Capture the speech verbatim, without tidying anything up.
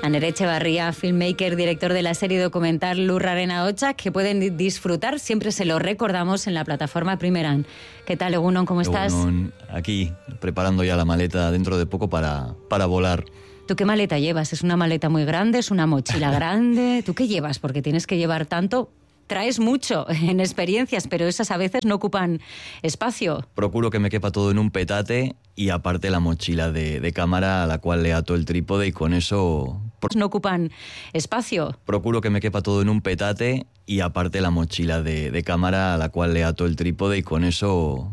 Aner Etxebarria, filmmaker, director de la serie documental Lurraren ahotsak, que pueden disfrutar, siempre se lo recordamos, en la plataforma Primeran. ¿Qué tal, Egunon? ¿Cómo estás? Egunon, aquí, preparando ya la maleta dentro de poco para, para volar. ¿Tú qué maleta llevas? ¿Es una maleta muy grande? ¿Es una mochila grande? ¿Tú qué llevas? Porque tienes que llevar tanto. Traes mucho en experiencias, pero esas a veces no ocupan espacio. Procuro que me quepa todo en un petate y aparte la mochila de, de cámara a la cual le ato el trípode y con eso... No ocupan espacio. Procuro que me quepa todo en un petate y aparte la mochila de, de cámara a la cual le ato el trípode y con eso...